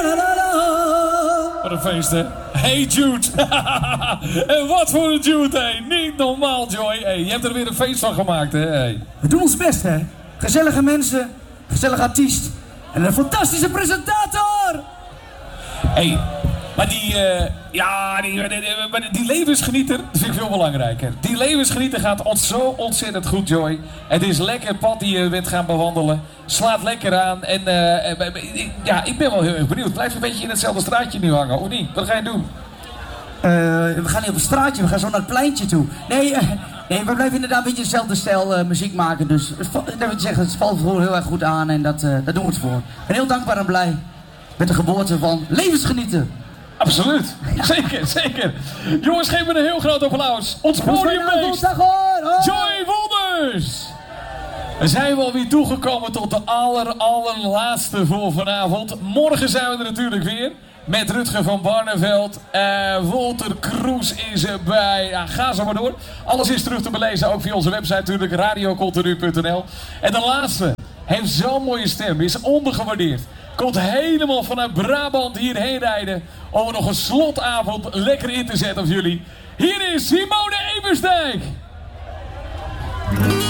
Wat een feest, hè? Hey Jude. En wat voor een Jude, hé. Niet normaal, Joy. Hey, je hebt er weer een feest van gemaakt, hè? Hey. We doen ons best, hè? Gezellige mensen, gezellige artiest en een fantastische presentator! Hey, maar die levensgenieter, dat vind ik veel belangrijker. Die levensgenieter gaat ons zo ontzettend goed, Joy. Het is lekker pad die je bent gaan bewandelen. Slaat lekker aan. En ik ben wel heel erg benieuwd. Blijf een beetje in hetzelfde straatje nu hangen, of niet? Wat ga je doen? We gaan niet op het straatje, we gaan zo naar het pleintje toe. Nee, we blijven inderdaad een beetje dezelfde stijl muziek maken. Dus het valt voor heel erg goed aan en daar doen we het voor. Ik ben heel dankbaar en blij met de geboorte van levensgenieten. Absoluut. Zeker, zeker. Jongens, geef me een heel groot applaus. Ons podiumbeest, Joy Wonders. We zijn wel weer toegekomen tot de allerlaatste voor vanavond. Morgen zijn we er natuurlijk weer. Met Rutger van Barneveld. Walter Kroes is erbij. Ja, ga zo maar door. Alles is terug te belezen. Ook via onze website natuurlijk. radiocultuur.nl. En de laatste heeft zo'n mooie stem. Is ondergewaardeerd. Komt helemaal vanuit Brabant hierheen rijden. Om er nog een slotavond lekker in te zetten op jullie. Hier is Simone Ebersdijk.